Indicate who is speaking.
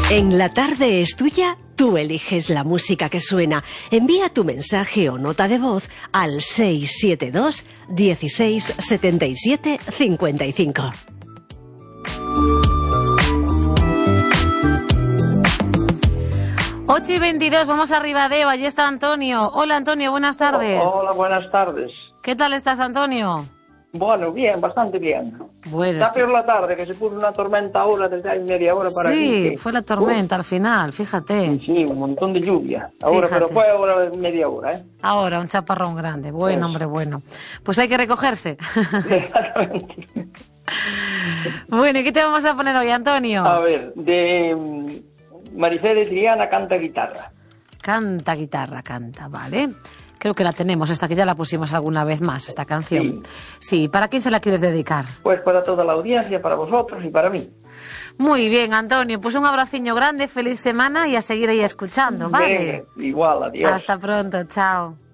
Speaker 1: En La Tarde es Tuya, tú eliges la música que suena. Envía tu mensaje o nota de voz al 672 16 77 55.
Speaker 2: Ocho y 22, vamos a Ribadeo, allí está Antonio. Hola Antonio, buenas tardes.
Speaker 3: Hola, buenas tardes.
Speaker 2: ¿Qué tal estás, Antonio?
Speaker 3: Bueno, bien, bastante bien.
Speaker 2: Bueno,
Speaker 3: Está peor la tarde, que se puso una tormenta ahora desde hace media hora para aquí.
Speaker 2: Sí, fue la tormenta al final, fíjate.
Speaker 3: Sí, un montón de lluvia. Ahora,
Speaker 2: Fíjate.
Speaker 3: pero fue ahora media hora, ¿eh?
Speaker 2: Ahora, un chaparrón grande. Bueno, hombre, bueno. Pues hay que recogerse.
Speaker 3: Exactamente.
Speaker 2: Bueno, ¿y qué te vamos a poner hoy, Antonio?
Speaker 3: A ver, de Maricé de Triana, Canta Guitarra.
Speaker 2: Canta guitarra, canta, ¿vale? Creo que la tenemos, hasta que ya la pusimos alguna vez más, esta canción. Sí, ¿para quién se la quieres dedicar?
Speaker 3: Pues para toda la audiencia, para vosotros y para mí.
Speaker 2: Muy bien, Antonio, pues un abraciño grande, feliz semana y a seguir ahí escuchando, ¿vale?
Speaker 3: Venga, igual, adiós.
Speaker 2: Hasta pronto, chao.